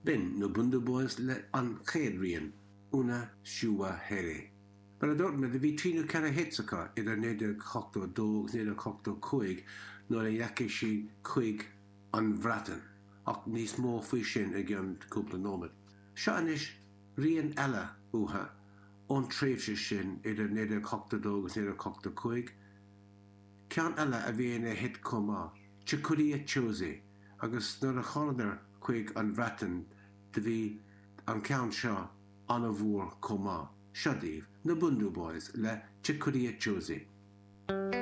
bin no bundu boys le an chéad rian, una siúa here. But I don't know, the vitrino kind of hits a either near cocktail dog, near cocktail quig, nor a yakishi quig an vraten. Och nis more fishin again couple nomad. Shanish rian ella uha, on trefshe shin, either near cocktail dog, near cocktail quig. Can ella a viene hit coma, chikuri a chose, agus nor a holiday quig an vraten, the vi an count shaw, an a vor coma. Shadiv, the Bundu boys, le Chikuria Josie.